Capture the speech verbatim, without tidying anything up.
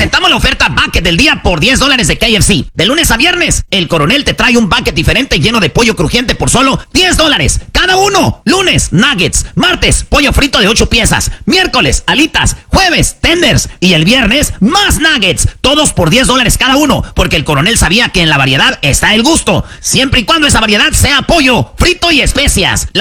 presentamos la oferta Bucket del día por diez dólares de K F C. De lunes a viernes, el Coronel te trae un bucket diferente lleno de pollo crujiente por solo diez dólares. Cada uno. Lunes, nuggets. Martes, pollo frito de ocho piezas. Miércoles, alitas. Jueves, tenders. Y el viernes, más nuggets. Todos por diez dólares cada uno. Porque el Coronel sabía que en la variedad está el gusto. Siempre y cuando esa variedad sea pollo, frito y especias. La